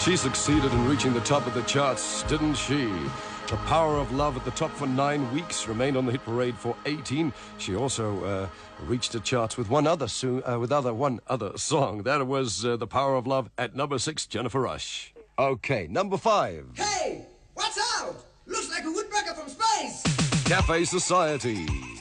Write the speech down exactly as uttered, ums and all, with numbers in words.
She succeeded in reaching the top of the charts, didn't she? The Power of Love at the top for nine weeks, remained on the hit parade for eighteen. She also uh, reached the charts with one other so- uh, with other one other song. That was uh, The Power of Love at number six, Jennifer Rush. Okay, number five. Hey, what's out? Looks like a woodpecker from space. Cafe Society.